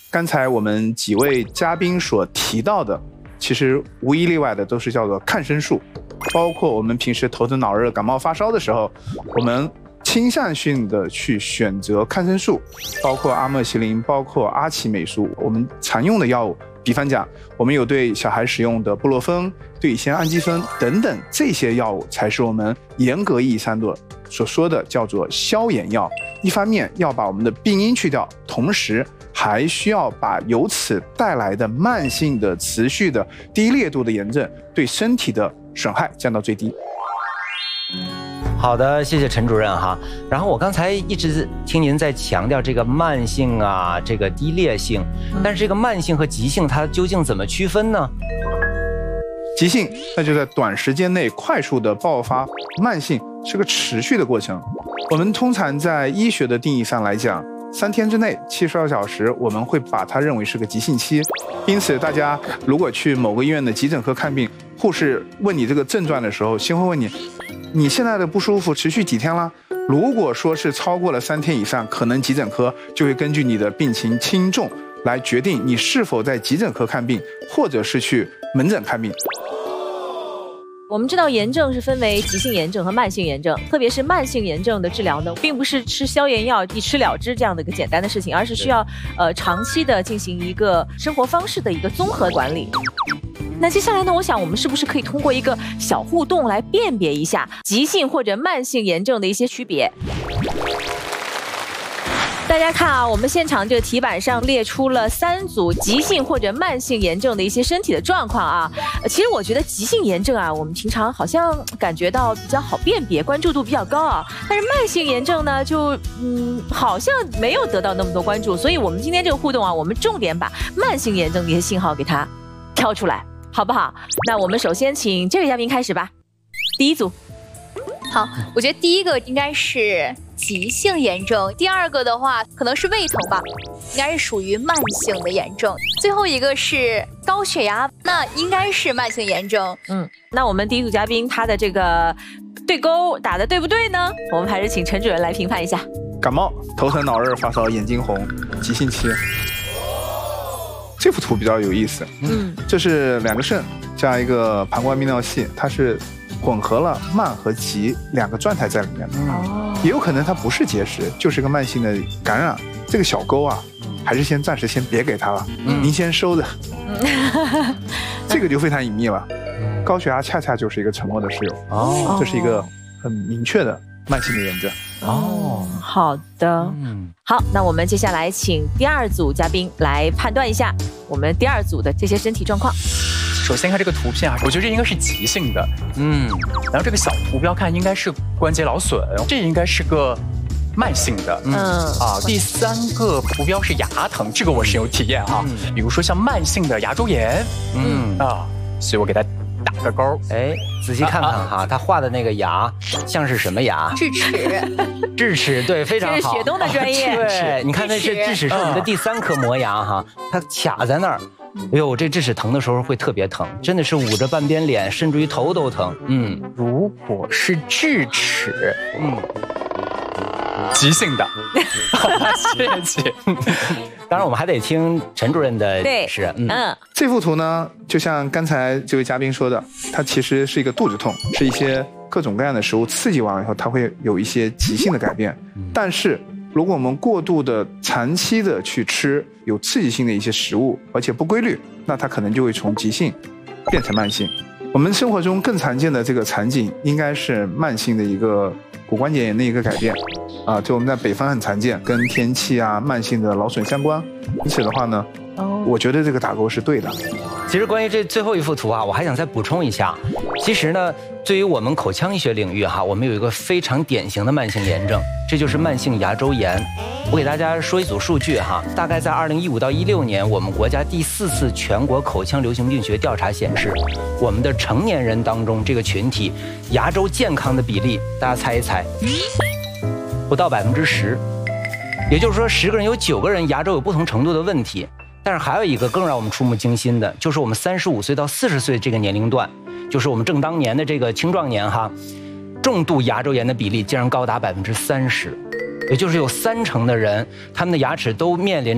刚才我们几位嘉宾所提到的，其实无一例外的都是叫做抗生素，包括我们平时头疼脑热、感冒发烧的时候，我们倾向性的去选择抗生素，包括阿莫西林，包括阿奇美苏，我们常用的药物。比方讲，我们有对小孩使用的布洛芬、对乙酰氨基酚等等，这些药物才是我们严格意义上的所说的叫做消炎药。一方面要把我们的病因去掉，同时还需要把由此带来的慢性的、持续的低烈度的炎症对身体的损害降到最低。 好的，谢谢陈主任哈。然后我刚才一直听您在强调这个慢性啊，这个低烈性，但是这个慢性和急性它究竟怎么区分呢？ 急性那就在短时间内快速的爆发，慢性是个持续的过程。我们通常在医学的定义上来讲，3天之内72小时，我们会把它认为是个急性期。因此大家如果去某个医院的急诊科看病，护士问你这个症状的时候，先会问你现在的不舒服持续几天了？如果说是超过了3天以上，可能急诊科就会根据你的病情轻重来决定你是否在急诊科看病，或者是去门诊看病。 我们知道炎症是分为急性炎症和慢性炎症，特别是慢性炎症的治疗呢，并不是吃消炎药一吃了之这样的一个简单的事情，而是需要长期的进行一个生活方式的一个综合管理。那接下来呢，我想我们是不是可以通过一个小互动来辨别一下急性或者慢性炎症的一些区别？大家看啊，我们现场这个题板上列出了3组急性或者慢性炎症的一些身体的状况啊。其实我觉得急性炎症啊，我们平常好像感觉到比较好辨别，关注度比较高啊。但是慢性炎症呢，就好像没有得到那么多关注。所以我们今天这个互动啊，我们重点把慢性炎症的一些信号给它挑出来，好不好？那我们首先请这位嘉宾开始吧。第一组。 好，我觉得第一个应该是急性炎症，第二个的话可能是胃疼吧，应该是属于慢性的炎症，最后一个是高血压，那应该是慢性炎症。 那我们第一组嘉宾他的这个对勾打的对不对呢？我们还是请陈主任来评判一下。 感冒、头疼脑热、发烧、眼睛红，急性期。这幅图比较有意思，这是2个肾加一个膀胱泌尿系，它是混合了慢和急2个状态在里面的。也有可能它不是结石，就是个慢性的感染。这个小勾啊，还是暂时别给它了，您先收着。这个就非常隐秘了。高血压恰恰就是一个沉默的室友。这是一个很明确的慢性的炎症。 好的。好，那我们接下来请第2组嘉宾来判断一下我们第2组的这些身体状况。 首先看这个图片啊，我觉得这应该是急性的，然后这个小图标看应该是关节劳损，这应该是个慢性的，第3个图标是牙疼，这个我是有体验哈，比如说像慢性的牙周炎，所以我给它打个勾。 哎，仔细看看哈，他画的那个牙像是什么牙？ 智齿。 智齿，对，非常好。 这是雪冬的专业。 对，你看那是智齿，是我们的第3颗磨牙哈，它卡在那儿。哎呦，这智齿疼的时候会特别疼，真的是捂着半边脸，甚至于头都疼。 如果是智齿，急性的，谢谢。 当然，我们还得听陈主任的解释。 这幅图呢，就像刚才这位嘉宾说的，它其实是一个肚子痛，是一些各种各样的食物刺激完了以后，它会有一些急性的改变。但是如果我们过度的长期的去吃有刺激性的一些食物，而且不规律，那它可能就会从急性变成慢性。我们生活中更常见的这个场景应该是慢性的一个骨关节炎的一个改变就我们在北方很常见，跟天气啊、慢性的劳损相关。因此的话呢，我觉得这个打勾是对的。 其实关于这最后一幅图啊，我还想再补充一下。其实呢，对于我们口腔医学领域哈，我们有一个非常典型的慢性炎症，这就是慢性牙周炎。我给大家说一组数据哈，大概在2015到16年，我们国家第4次全国口腔流行病学调查显示，我们的成年人当中这个群体牙周健康的比例，大家猜一猜，不到10%。也就是说，10个人有9个人牙周有不同程度的问题。但是还有一个更让我们触目惊心的，就是我们35岁到40岁这个年龄段，就是我们正当年的这个青壮年哈，重度牙周炎的比例竟然高达30%，也就是有30%的人，他们的牙齿都面临